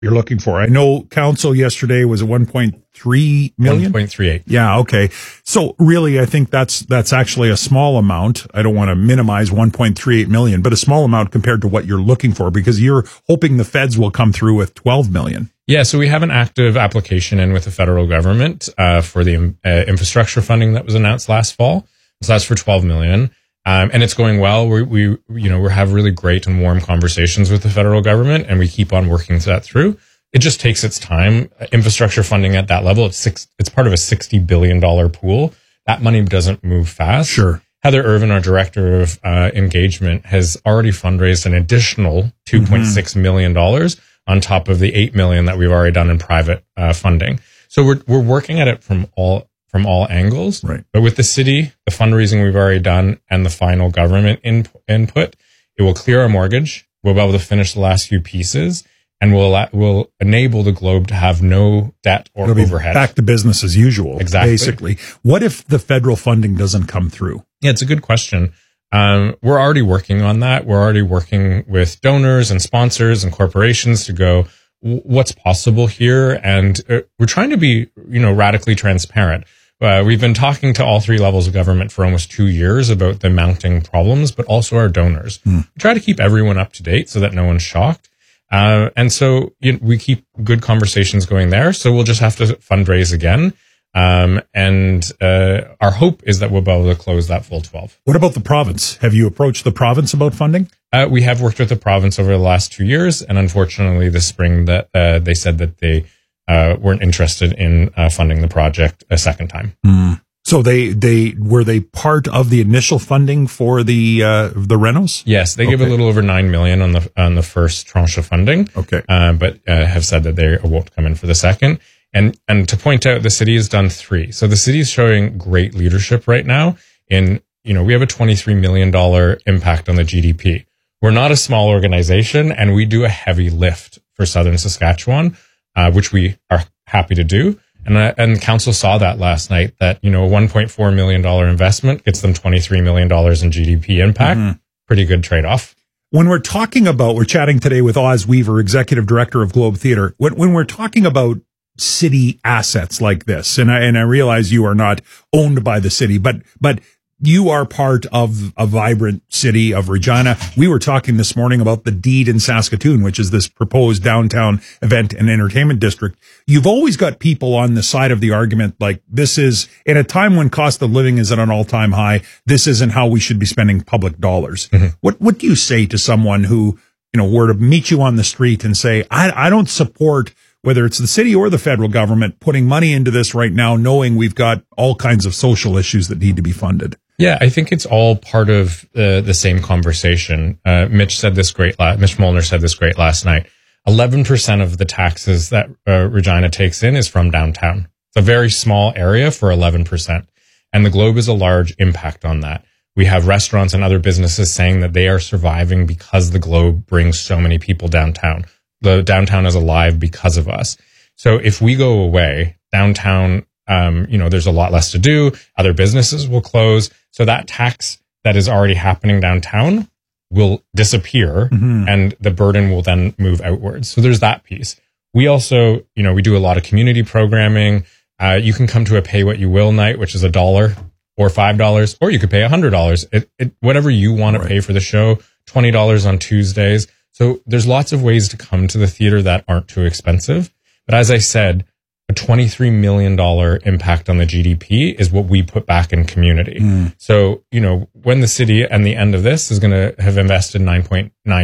you're looking for. I know council yesterday was at 1.3 million. 1.38. Yeah. Okay. So really, I think that's actually a small amount. I don't want to minimize 1.38 million, but a small amount compared to what you're looking for, because you're hoping the feds will come through with 12 million. Yeah. So we have an active application in with the federal government, for the infrastructure funding that was announced last fall. So that's for 12 million. And it's going well. We have really great and warm conversations with the federal government, and we keep on working that through. It just takes its time. Infrastructure funding at that level, it's part of a $60 billion pool. That money doesn't move fast. Sure. Heather Irvin, our director of engagement, has already fundraised an additional $2.6 million on top of the $8 million that we've already done in private funding. So we're working at it from all angles. Right. But with the city, the fundraising we've already done, and the final government input, it will clear our mortgage. We'll be able to finish the last few pieces, and will enable the Globe to have no debt or overhead. Back to business as usual. Exactly. Basically. What if the federal funding doesn't come through? Yeah, it's a good question. We're already working on that. We're already working with donors and sponsors and corporations to go, what's possible here? And we're trying to be, radically transparent. We've been talking to all three levels of government for almost 2 years about the mounting problems, but also our donors. We try to keep everyone up to date so that no one's shocked. And so we keep good conversations going there. So we'll just have to fundraise again. And our hope is that we'll be able to close that full 12. What about the province? Have you approached the province about funding? We have worked with the province over the last 2 years. And unfortunately, this spring that they said that they weren't interested in funding the project a second time. So they were they part of the initial funding for the renos? Yes, they give a little over $9 million on the first tranche of funding. Okay, but have said that they won't come in for the second. And to point out, the city has done 3. So the city is showing great leadership right now. We have a $23 million impact on the GDP. We're not a small organization, and we do a heavy lift for Southern Saskatchewan, which we are happy to do. And council saw that last night, that, a $1.4 million investment gets them $23 million in GDP impact. Pretty good trade-off. When we're chatting today with Oz Weaver, Executive Director of Globe Theatre. When we're talking about city assets like this, and I realize you are not owned by the city, but you are part of a vibrant city of Regina. We were talking this morning about the deed in Saskatoon, which is this proposed downtown event and entertainment district. You've always got people on the side of the argument, like, this is, in a time when cost of living is at an all-time high, this isn't how we should be spending public dollars. What do you say to someone who, were to meet you on the street and say, I don't support, whether it's the city or the federal government, putting money into this right now, knowing we've got all kinds of social issues that need to be funded? Yeah, I think it's all part of the same conversation. Mitch Molnar said this great last night. 11% of the taxes that Regina takes in is from downtown. It's a very small area for 11%. And the Globe is a large impact on that. We have restaurants and other businesses saying that they are surviving because the Globe brings so many people downtown. The downtown is alive because of us. So if we go away, downtown, there's a lot less to do. Other businesses will close. So that tax that is already happening downtown will disappear, and the burden will then move outwards. So there's that piece. We also, we do a lot of community programming. You can come to a pay what you will night, which is $1 or $5, or you could pay $100. Whatever you want to pay for the show, $20 on Tuesdays. So there's lots of ways to come to the theater that aren't too expensive. But as I said, a $23 million impact on the GDP is what we put back in community. So, when the city and the end of this is going to have invested $9.9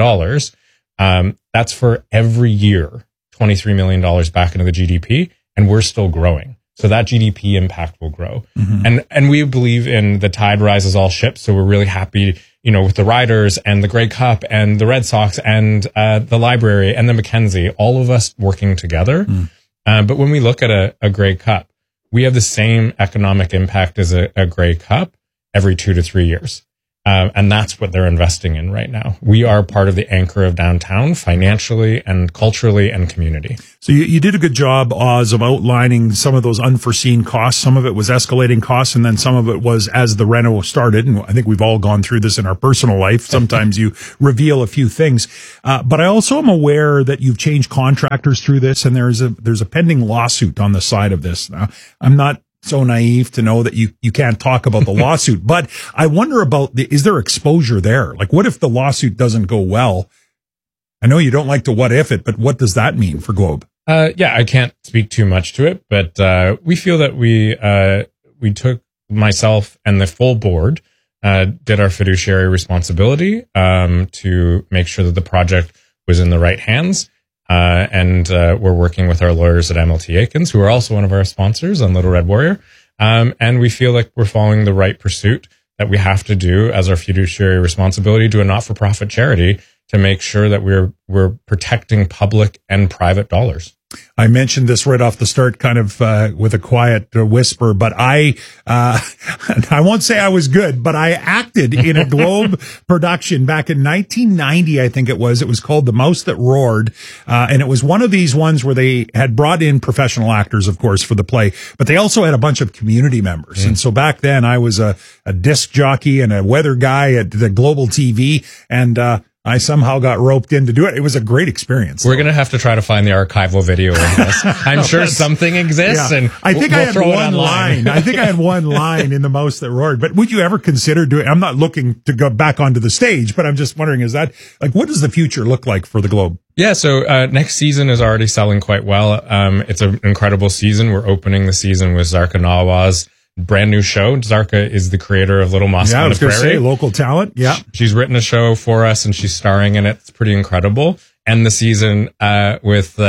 million, that's for every year, $23 million back into the GDP, and we're still growing. So that GDP impact will grow. And we believe in the tide rises all ships. So we're really happy, with the Riders and the Grey Cup and the Red Sox and the library and the Mackenzie, all of us working together. But when we look at a Grey Cup, we have the same economic impact as a Grey Cup every 2 to 3 years. And that's what they're investing in right now. We are part of the anchor of downtown financially and culturally and community. So you did a good job, Oz, of outlining some of those unforeseen costs. Some of it was escalating costs, and then some of it was as the reno started. And I think we've all gone through this in our personal life. Sometimes you reveal a few things. But I also am aware that you've changed contractors through this, and there's a pending lawsuit on the side of this. Now, I'm not so naive to know that you can't talk about the lawsuit, but I wonder about is there exposure there? Like, what if the lawsuit doesn't go well? I know you don't like to what if it, but what does that mean for Globe? Yeah, I can't speak too much to it, but we feel that we took, myself and the full board did our fiduciary responsibility to make sure that the project was in the right hands. And we're working with our lawyers at MLT Aikens, who are also one of our sponsors on Little Red Warrior. And we feel like we're following the right pursuit that we have to do as our fiduciary responsibility to a not-for-profit charity to make sure that we're protecting public and private dollars. I mentioned this right off the start, kind of with a quiet whisper, but I won't say I was good, but I acted in a Globe production back in 1990, I think it was. It was called The Mouse That Roared, and it was one of these ones where they had brought in professional actors, of course, for the play, but they also had a bunch of community members. And so back then, I was a disc jockey and a weather guy at the Global TV, and I somehow got roped in to do it. It was a great experience. We're going to have to try to find the archival video of this. I'm sure something exists, and I think I had one line. I think I had one line in The Mouse That Roared. But would you ever consider doing? I'm not looking to go back onto the stage, but I'm just wondering: is that like what does the future look like for the Globe? Yeah, so next season is already selling quite well. It's an incredible season. We're opening the season with Zarka Nawaz. Brand new show. Zarka is the creator of Little Mosque on the Prairie. Say, local talent. Yeah. She's written a show for us and she's starring in it. It's pretty incredible. And the season, with,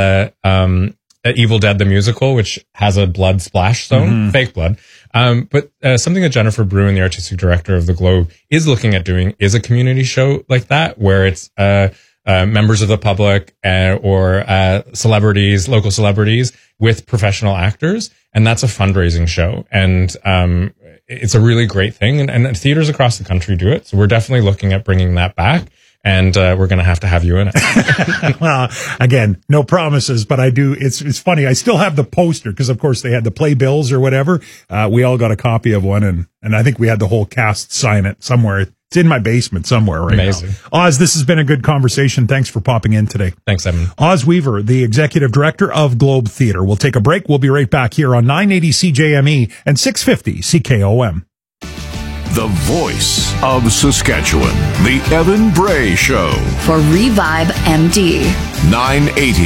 Evil Dead, the musical, which has a blood splash zone, fake blood. But something that Jennifer Bruin, the artistic director of the Globe, is looking at doing is a community show like that, where it's, members of the public, or celebrities, local celebrities with professional actors. And that's a fundraising show. And it's a really great thing. And theaters across the country do it. So we're definitely looking at bringing that back. And we're going to have you in it. Well, again, no promises, but I do. It's funny. I still have the poster because, of course, they had the playbills or whatever. We all got a copy of one. And I think we had the whole cast sign it somewhere. It's in my basement somewhere right Amazing. Now. Oz, this has been a good conversation. Thanks for popping in today. Thanks, Evan. Oz Weaver, the executive director of Globe Theatre. We'll take a break. We'll be right back here on 980 CJME and 650 CKOM. The voice of Saskatchewan, The Evan Bray Show. For Revive MD. 980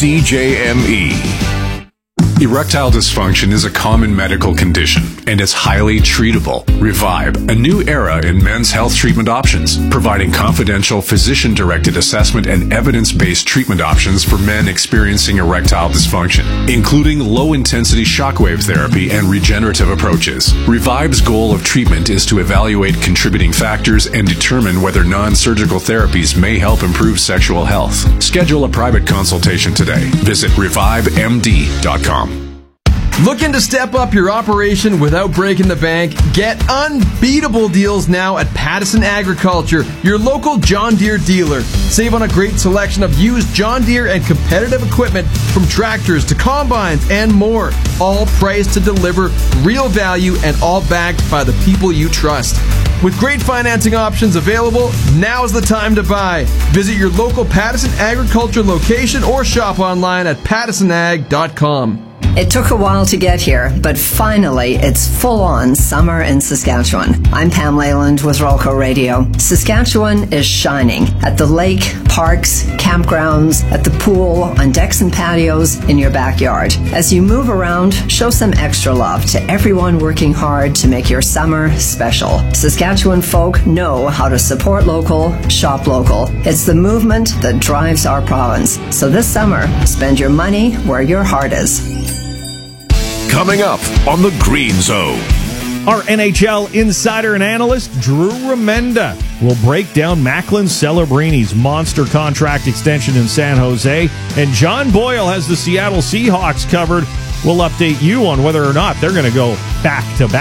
CJME. Erectile dysfunction is a common medical condition, and it's highly treatable. Revive, a new era in men's health treatment options, providing confidential physician-directed assessment and evidence-based treatment options for men experiencing erectile dysfunction, including low-intensity shockwave therapy and regenerative approaches. Revive's goal of treatment is to evaluate contributing factors and determine whether non-surgical therapies may help improve sexual health. Schedule a private consultation today. Visit revivemd.com. Looking to step up your operation without breaking the bank? Get unbeatable deals now at Pattison Agriculture, your local John Deere dealer. Save on a great selection of used John Deere and competitive equipment, from tractors to combines and more. All priced to deliver real value and all backed by the people you trust. With great financing options available, now's the time to buy. Visit your local Pattison Agriculture location or shop online at pattisonag.com. It took a while to get here, but finally, it's full-on summer in Saskatchewan. I'm Pam Leyland with Rolco Radio. Saskatchewan is shining at the lake, parks, campgrounds, at the pool, on decks and patios, in your backyard. As you move around, show some extra love to everyone working hard to make your summer special. Saskatchewan folk know how to support local, shop local. It's the movement that drives our province. So this summer, spend your money where your heart is. Coming up on the Green Zone. Our NHL insider and analyst, Drew Remenda, will break down Macklin Celebrini's monster contract extension in San Jose. And John Boyle has the Seattle Seahawks covered. We'll update you on whether or not they're going to go back-to-back.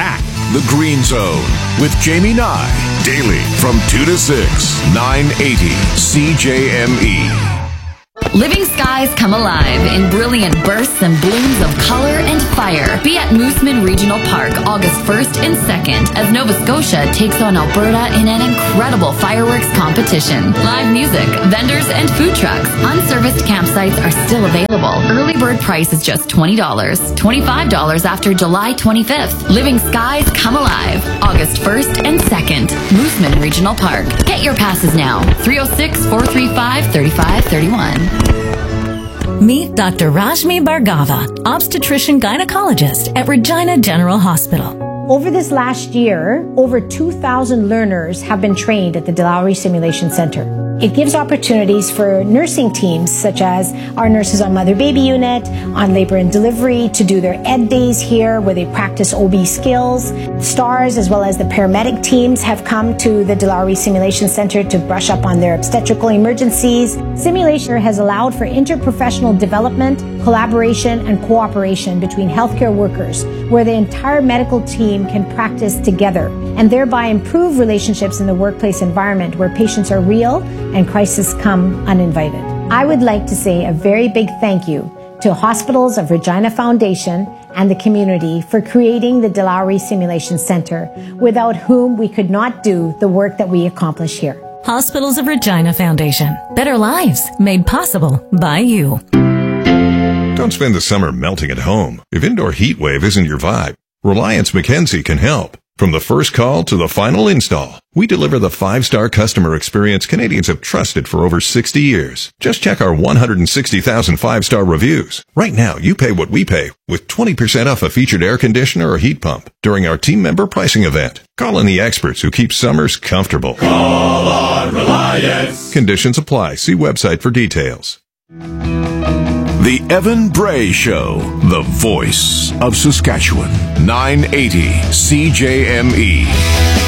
The Green Zone with Jamie Nye. Daily from 2 to 6, 980 CJME. Living skies come alive in brilliant bursts and blooms of color and fire. Be at Mooseman Regional Park August 1st and 2nd as Nova Scotia takes on Alberta in an incredible fireworks competition. Live music, vendors, and food trucks. Unserviced campsites are still available. Early bird price is just $20. $25 after July 25th. Living skies come alive August 1st and 2nd. Mooseman Regional Park. Get your passes now. 306-435-3531. Meet Dr. Rashmi Bhargava, obstetrician gynecologist at Regina General Hospital. Over this last year, over 2,000 learners have been trained at the De Lowry Simulation Center. It gives opportunities for nursing teams, such as our nurses on mother-baby unit, on labor and delivery, to do their ed days here where they practice OB skills. STARS, as well as the paramedic teams, have come to the De Lowry Simulation Center to brush up on their obstetrical emergencies. Simulation has allowed for interprofessional development, collaboration, and cooperation between healthcare workers, where the entire medical team can practice together and thereby improve relationships in the workplace environment where patients are real and crises come uninvited. I would like to say a very big thank you to Hospitals of Regina Foundation and the community for creating the De Lowry Simulation Center, without whom we could not do the work that we accomplish here. Hospitals of Regina Foundation. Better lives made possible by you. Don't spend the summer melting at home. If indoor heat wave isn't your vibe, Reliance Mackenzie can help. From the first call to the final install, we deliver the 5-star customer experience Canadians have trusted for over 60 years. Just check our 160,000 5-star reviews. Right now, you pay what we pay with 20% off a featured air conditioner or heat pump during our team member pricing event. Call in the experts who keep summers comfortable. Call on Reliance. Conditions apply. See website for details. The Evan Bray Show, the voice of Saskatchewan, 980 CJME.